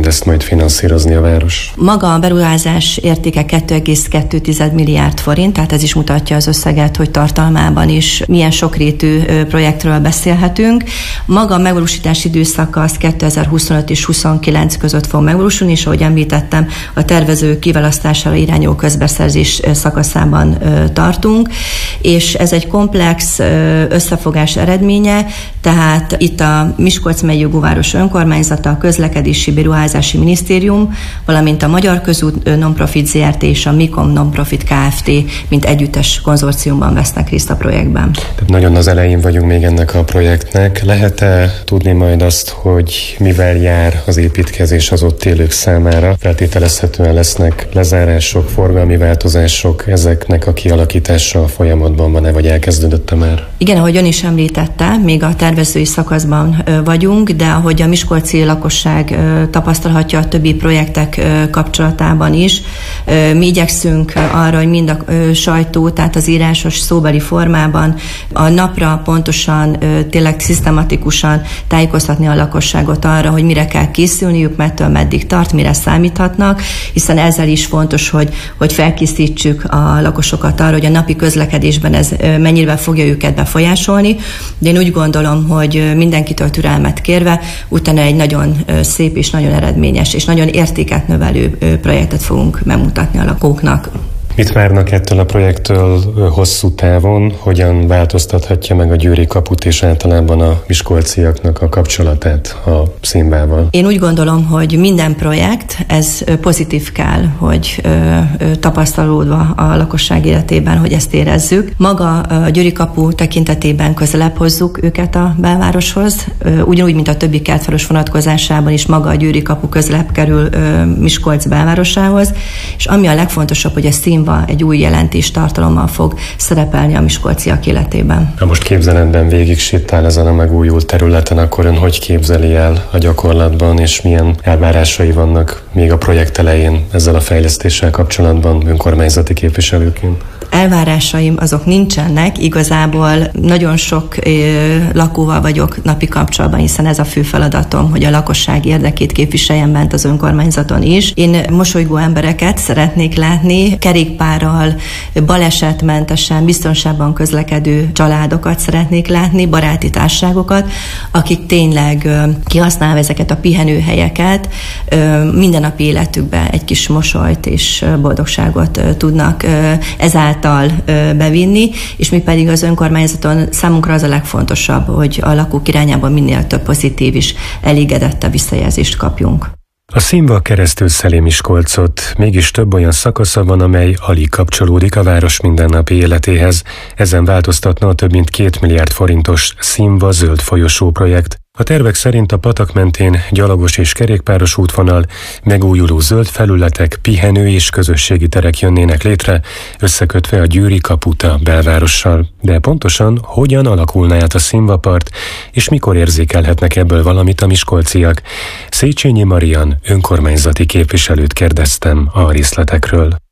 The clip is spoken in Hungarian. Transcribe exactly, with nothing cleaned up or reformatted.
mindezt majd finanszírozni a város? Maga a beruházás értéke két egész kettő milliárd forint, tehát ez is mutatja az összeget, hogy tartalmában is milyen sokrétű projektről beszélhetünk. Maga a megvalósítási időszaka az kétezer-huszonöt és huszonkilenc között fog megvalósulni, és ahogy említettem, a tervező kiválasztására irányuló közbeszerzés szakaszában tartunk, és ez egy komplex összefogás eredménye, tehát itt a Miskolc megyei jogú város önkormányzata, a Közlekedési Beruházási Minisztérium, valamint a Magyar Közút Nonprofit zé er té és a Mikom Nonprofit Kft. Mint együttes konzorciumban vesznek részt a projektben. Tehát nagyon az elején vagyunk még ennek a projektnek. Lehet-e tudni majd azt, hogy mivel jár az építkezés az ott élők számára? Feltételezhetően lesznek lezárások, forgalmi változások, ezeknek a kialakítása a folyamatban van-e, vagy elkezdődött már? Igen, ahogy ön is említette, még a tervezői szakaszban vagyunk, de ahogy a miskolci lakosság tapasztalhatja a többi projektek kapcsolatában is, mi igyekszünk arra, hogy mind a sajtó, tehát az írásos szóbeli formában a napra pontosan, tényleg szisztematikusan tájékoztatni a lakosságot arra, hogy mire kell készülniük, mettől meddig tart, mire számíthatnak, hiszen ezzel is fontos, hogy, hogy felkészítsük a lakosokat arra, hogy a napi közlekedésben ez mennyire fogja őket befolyásolni. De én úgy gondolom, hogy mindenkitől türelmet kérve, utána egy nagyon szép és nagyon eredményes és nagyon értéket növelő projektet fogunk megmutatni a lakóknak. Mit várnak ettől a projektől hosszú távon? Hogyan változtathatja meg a Győri kaput és általában a miskolciaknak a kapcsolatát a színvával? Én úgy gondolom, hogy minden projekt, ez pozitív kell, hogy tapasztalódva a lakosság életében, hogy ezt érezzük. Maga a Győri kapu tekintetében közelebb hozzuk őket a belvároshoz, ugyanúgy, mint a többi kertváros vonatkozásában is maga a Győri kapu közelebb kerül Miskolc belvárosához, és ami a legfontosabb, hogy a szín egy új jelentéstartalommal fog szerepelni a miskolciak életében. Ha most képzeletben végig sétál ezen a megújult területen, akkor ön hogy képzeli el a gyakorlatban, és milyen elvárásai vannak még a projekt elején ezzel a fejlesztéssel kapcsolatban önkormányzati képviselőként? Elvárásaim azok nincsenek, igazából nagyon sok ö, lakóval vagyok napi kapcsolatban, hiszen ez a fő feladatom, hogy a lakosság érdekét képviseljem bent az önkormányzaton is. Én mosolygó embereket szeretnék látni, kerékpárral, balesetmentesen, biztonságban közlekedő családokat szeretnék látni, baráti társaságokat, akik tényleg ö, kihasználva ezeket a pihenőhelyeket, ö, mindennapi életükbe egy kis mosolyt és boldogságot ö, tudnak ö, ezáltal bevinni, és mi pedig az önkormányzaton számunkra az a legfontosabb, hogy a lakók irányában minél több pozitív és elégedettebb visszajelzést kapjunk. A színva keresztül szeli Miskolcot, mégis több olyan szakasza van, amely alig kapcsolódik a város mindennapi életéhez. Ezen változtatna a több mint két milliárd forintos színva zöld folyosó projekt. A tervek szerint a patak mentén gyalogos és kerékpáros útvonal, megújuló zöld felületek, pihenő és közösségi terek jönnének létre, összekötve a Győri kaput a belvárossal. De pontosan hogyan alakulna át a színvapart, és mikor érzékelhetnek ebből valamit a miskolciak? Széchenyi Marian önkormányzati képviselőt kérdeztem a részletekről.